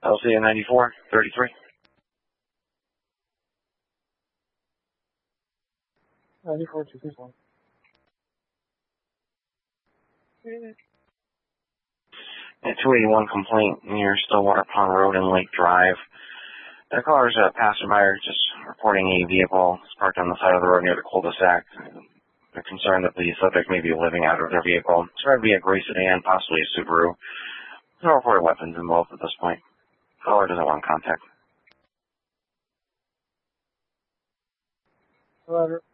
LCA 9433. 9421. A 281 complaint near Stillwater Pond Road and Lake Drive. The caller's a passerby just reporting a vehicle parked on the side of the road near the cul-de-sac. They're concerned that the subject may be living out of their vehicle. It's going to be a gray sedan, possibly a Subaru. No reported weapons involved at this point. Caller doesn't want contact. Roger.